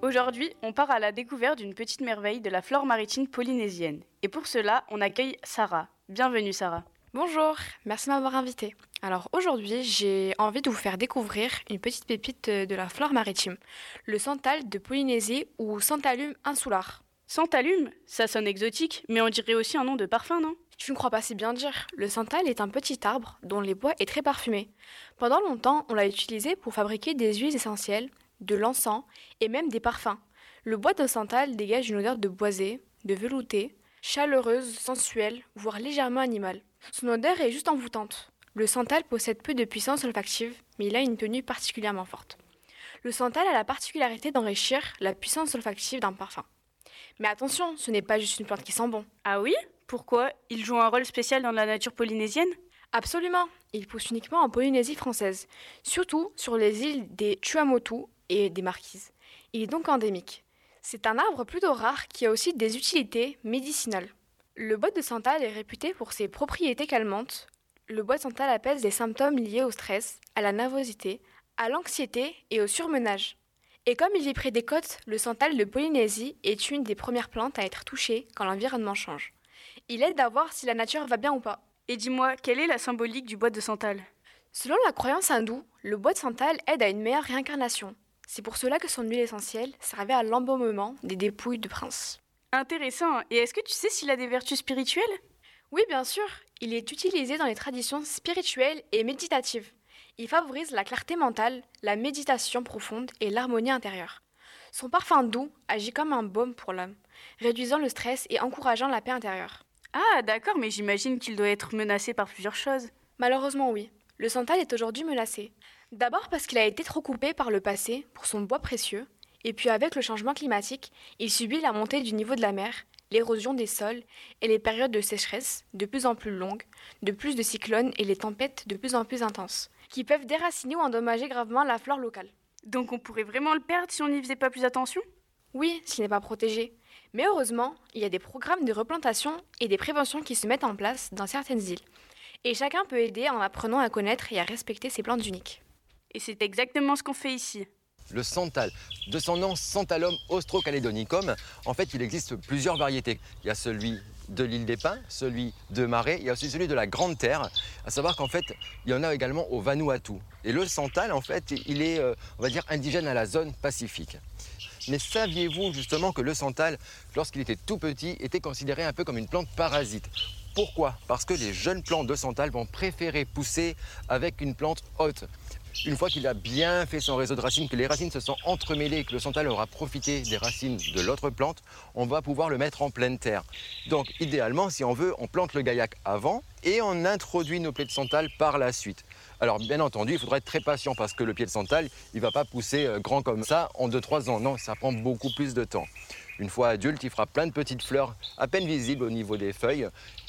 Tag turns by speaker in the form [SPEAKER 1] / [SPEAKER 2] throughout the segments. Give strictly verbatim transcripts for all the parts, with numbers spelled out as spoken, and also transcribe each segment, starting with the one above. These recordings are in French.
[SPEAKER 1] Aujourd'hui, on part à la découverte d'une petite merveille de la flore maritime polynésienne. Et pour cela, on accueille Sarah. Bienvenue Sarah.
[SPEAKER 2] Bonjour, merci de m'avoir invitée. Alors aujourd'hui, j'ai envie de vous faire découvrir une petite pépite de la flore maritime, le santal de Polynésie ou Santalum insular.
[SPEAKER 1] Santalum, ça sonne exotique, mais on dirait aussi un nom de parfum, non ?
[SPEAKER 2] Tu ne crois pas si bien dire. Le santal est un petit arbre dont les bois est très parfumé. Pendant longtemps, on l'a utilisé pour fabriquer des huiles essentielles, de l'encens et même des parfums. Le bois de santal dégage une odeur de boisé, de velouté, chaleureuse, sensuelle, voire légèrement animale. Son odeur est juste envoûtante. Le santal possède peu de puissance olfactive, mais il a une tenue particulièrement forte. Le santal a la particularité d'enrichir la puissance olfactive d'un parfum. Mais attention, ce n'est pas juste une plante qui sent bon.
[SPEAKER 1] Ah oui ? Pourquoi ? Il joue un rôle spécial dans la nature polynésienne ?
[SPEAKER 2] Absolument. Il pousse uniquement en Polynésie française, surtout sur les îles des Tuamotu et des Marquises. Il est donc endémique. C'est un arbre plutôt rare qui a aussi des utilités médicinales. Le bois de santal est réputé pour ses propriétés calmantes. Le bois de santal apaise les symptômes liés au stress, à la nervosité, à l'anxiété et au surmenage. Et comme il vit près des côtes, le santal de Polynésie est une des premières plantes à être touchée quand l'environnement change. Il aide à voir si la nature va bien ou pas.
[SPEAKER 1] Et dis-moi, quelle est la symbolique du bois de santal ?
[SPEAKER 2] Selon la croyance hindoue, le bois de santal aide à une meilleure réincarnation. C'est pour cela que son huile essentielle servait à l'embaumement des dépouilles de princes.
[SPEAKER 1] Intéressant. Et est-ce que tu sais s'il a des vertus spirituelles ?
[SPEAKER 2] Oui, bien sûr. Il est utilisé dans les traditions spirituelles et méditatives. Il favorise la clarté mentale, la méditation profonde et l'harmonie intérieure. Son parfum doux agit comme un baume pour l'âme, réduisant le stress et encourageant la paix intérieure.
[SPEAKER 1] Ah, d'accord, mais j'imagine qu'il doit être menacé par plusieurs choses.
[SPEAKER 2] Malheureusement, oui. Le santal est aujourd'hui menacé. D'abord parce qu'il a été trop coupé par le passé pour son bois précieux, et puis avec le changement climatique, il subit la montée du niveau de la mer, l'érosion des sols et les périodes de sécheresse de plus en plus longues, de plus de cyclones et les tempêtes de plus en plus intenses, qui peuvent déraciner ou endommager gravement la flore locale.
[SPEAKER 1] Donc on pourrait vraiment le perdre si on n'y faisait pas plus attention ?
[SPEAKER 2] Oui, s'il n'est pas protégé. Mais heureusement, il y a des programmes de replantation et des préventions qui se mettent en place dans certaines îles. Et chacun peut aider en apprenant à connaître et à respecter ces plantes uniques.
[SPEAKER 1] Et c'est exactement ce qu'on fait ici.
[SPEAKER 3] Le santal, de son nom Santalum austrocaledonicum, en fait il existe plusieurs variétés. Il y a celui de l'île des Pins, celui de Marais, il y a aussi celui de la Grande Terre. À savoir qu'en fait, il y en a également au Vanuatu. Et le santal, en fait, il est, euh, on va dire, indigène à la zone pacifique. Mais saviez-vous justement que le santal, lorsqu'il était tout petit, était considéré un peu comme une plante parasite ? Pourquoi ? Parce que les jeunes plants de santal vont préférer pousser avec une plante haute. Une fois qu'il a bien fait son réseau de racines, que les racines se sont entremêlées, que le santal aura profité des racines de l'autre plante, on va pouvoir le mettre en pleine terre. Donc idéalement, si on veut, on plante le gaillac avant et on introduit nos pieds de santal par la suite. Alors bien entendu, il faudra être très patient parce que le pied de santal, il ne va pas pousser grand comme ça en deux trois ans. Non, ça prend beaucoup plus de temps. Une fois adulte, il fera plein de petites fleurs à peine visibles au niveau des feuilles,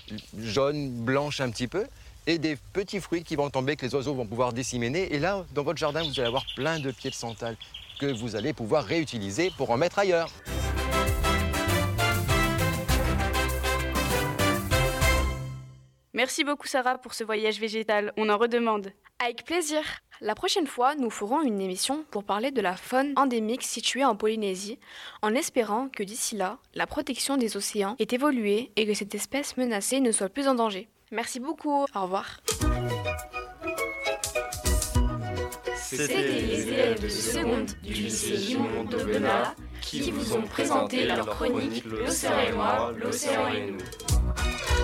[SPEAKER 3] jaunes, blanches un petit peu, et des petits fruits qui vont tomber, que les oiseaux vont pouvoir disséminer. Et là, dans votre jardin, vous allez avoir plein de pieds de santal que vous allez pouvoir réutiliser pour en mettre ailleurs.
[SPEAKER 1] Merci beaucoup Sarah pour ce voyage végétal, on en redemande.
[SPEAKER 2] Avec plaisir. La prochaine fois, nous ferons une émission pour parler de la faune endémique située en Polynésie, en espérant que d'ici là, la protection des océans ait évolué et que cette espèce menacée ne soit plus en danger. Merci beaucoup, au revoir.
[SPEAKER 4] C'était les élèves de seconde du lycée Raymond Dobena qui vous ont présenté leur chronique L'océan et moi, l'océan et nous.